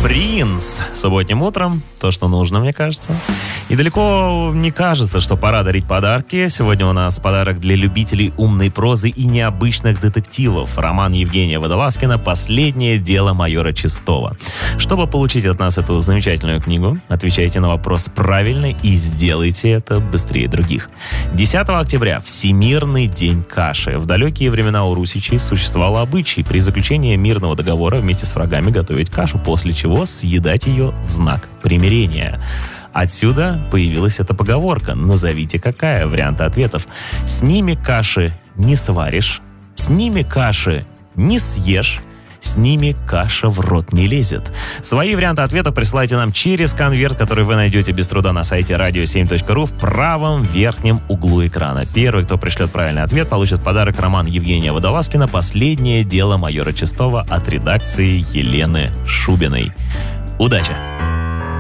Принц субботним утром. То, что нужно, мне кажется. И далеко не кажется, что пора дарить подарки. Сегодня у нас подарок для любителей умной прозы и необычных детективов. Роман Евгения Водолазкина «Последнее дело майора Чистова». Чтобы получить от нас эту замечательную книгу, отвечайте на вопрос правильно и сделайте это быстрее других. 10 октября – Всемирный день каши. В далекие времена у русичей существовал обычай при заключении мирного договора вместе с врагами готовить кашу, после чего съедать ее в знак примирения. Отсюда появилась эта поговорка. Назовите какая? Варианты ответов. С ними каши не сваришь, с ними каши не съешь, с ними каша в рот не лезет. Свои варианты ответов присылайте нам через конверт, который вы найдете без труда на сайте radio7.ru в правом верхнем углу экрана. Первый, кто пришлет правильный ответ, получит подарок роман Евгения Водолазкина «Последнее дело майора Чистова» от редакции Елены Шубиной. Удачи!